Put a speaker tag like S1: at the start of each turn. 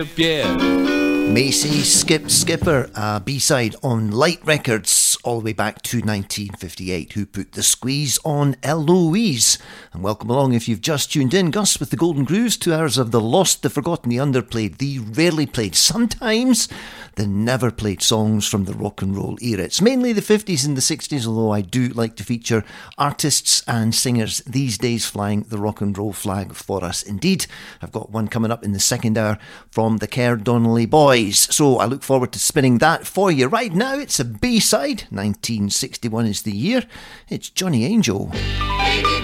S1: Macy Skipper, a B-side on Light Records all the way back to 1958, who put The Squeeze on Eloise. And welcome along if you've just tuned in. Gus with the Golden Grooves, 2 hours of the lost, the forgotten, the underplayed, the rarely played, sometimes the never played songs from the rock and roll era. It's mainly the 50s and the 60s, although I do like to feature artists and singers these days flying the rock and roll flag for us. Indeed, I've got one coming up in the second hour from the Kerr Donnelly Boys. So I look forward to spinning that for you. Right now, it's a B-side. 1961 is the year. It's Johnny Angel.